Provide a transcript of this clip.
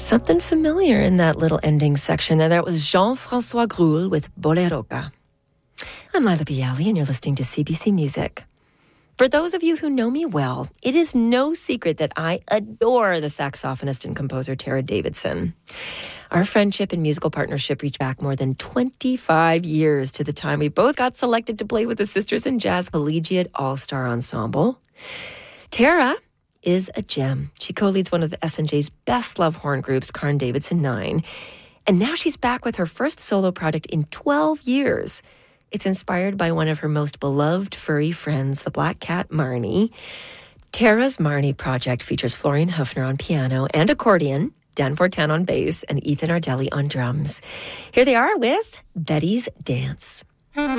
Something familiar in that little ending section there. That was Jean-François Groul with Boleroca. I'm Lila Bialy, and you're listening to CBC Music. For those of you who know me well, it is no secret that I adore the saxophonist and composer Tara Davidson. Our friendship and musical partnership reach back more than 25 years to the time we both got selected to play with the Sisters in Jazz Collegiate All-Star Ensemble. Tara is a gem. She co-leads one of the SNJ's best-loved horn groups, Carn Davidson 9. And now she's back with her first solo project in 12 years. It's inspired by one of her most beloved furry friends, the black cat Marnie. Tara's Marnie project features Florian Höfner on piano and accordion, Dan Fortin on bass, and Ethan Ardelli on drums. Here they are with Betty's Dance.